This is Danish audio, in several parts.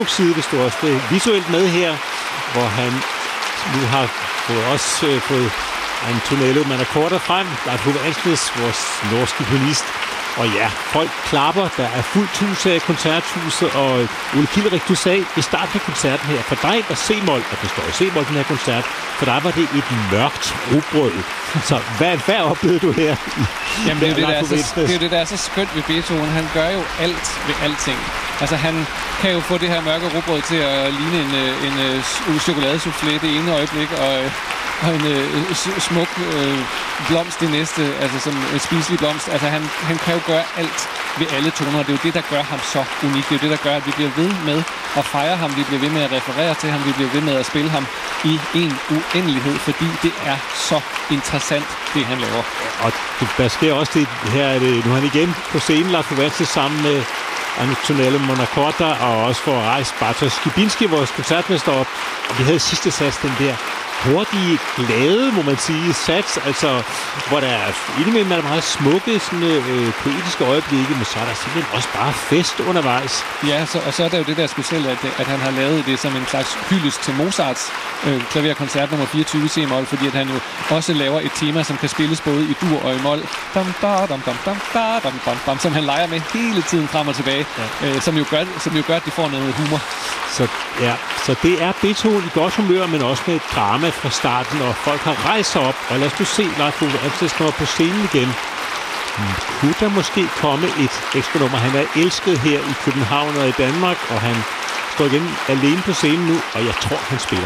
side, hvis du også det visuelt med her, hvor han nu har fået Antonello Manacorda frem, Leif Ove Andsnes, vores norske pianist. Og ja, folk klapper, der er fuldt hus her i koncerthuset, og Ole Kilderik, du sagde i starten af koncerten her, for dig var C-mol, og det står i C-mol den her koncert, for dig var det et mørkt rugbrød. Så hvad oplevede du her? Jamen det er jo det, der er så skønt ved Beethoven. Han gør jo alt ved alting. Altså han kan jo få det her mørke rugbrød til at ligne en chokoladesoufflé det ene øjeblik, og en smuk blomst det næste, altså som en spiselig blomst. Altså han kan jo gøre alt ved alle toner, og det er jo det, der gør ham så unik. Det er jo det, der gør, at vi bliver ved med at fejre ham, vi bliver ved med at referere til ham, vi bliver ved med at spille ham i en uendelighed, fordi det er så interessant, det han laver. Og der sker også det her, nu er han igen på scenen, Leif Ove Andsnes sammen med Antonello Manacorda, og også for at rejse Bartosz Skibinski, vores koncertmester, op. Og vi havde sidste sats, den der hurtige, glade, må man sige, sats, altså, hvor der indimellem er meget smukke, sådan, poetiske øjeblikke, men så er der simpelthen også bare fest undervejs. Ja, og så er der jo det der specielle, at han har lavet det som en slags hyldest til Mozarts klaverkoncert nummer 24 i C-mol, fordi at han jo også laver et tema, som kan spilles både i dur og i mol, som han leger med hele tiden frem og tilbage, som jo gør, at de får noget humor. Så det er Beethoven i godt humør, men også med et drama fra starten, og folk har rejst sig op, og lad os nu se Leif Ove Andsnes kommer på scenen igen. Kunne der måske komme et ekstra nummer? Han er elsket her i København og i Danmark, og han står igen alene på scenen nu, og jeg tror, han spiller.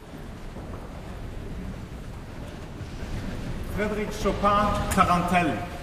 Frédéric Chopin, Tarantelle.